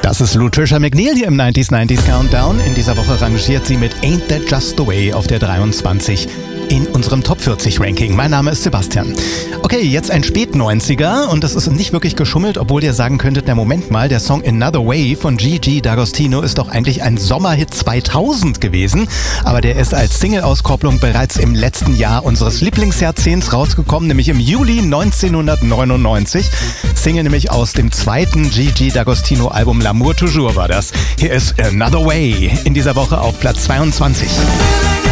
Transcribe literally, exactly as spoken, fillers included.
Das ist Lutricia McNeil hier im neunziger neunzig Countdown. In dieser Woche rangiert sie mit Ain't That Just the Way auf der dreiundzwanzig in unserem Top vierzig Ranking. Mein Name ist Sebastian. Okay, jetzt ein Spät-neunziger und das ist nicht wirklich geschummelt, obwohl ihr sagen könntet, na Moment mal, der Song Another Way von Gigi D'Agostino ist doch eigentlich ein Sommerhit zweitausend gewesen, aber der ist als Single-Auskopplung bereits im letzten Jahr unseres Lieblingsjahrzehnts rausgekommen, nämlich im Juli neunzehnhundertneunundneunzig. Single nämlich aus dem zweiten Gigi D'Agostino Album L'amour toujours war das. Hier ist Another Way in dieser Woche auf Platz zweiundzwanzig.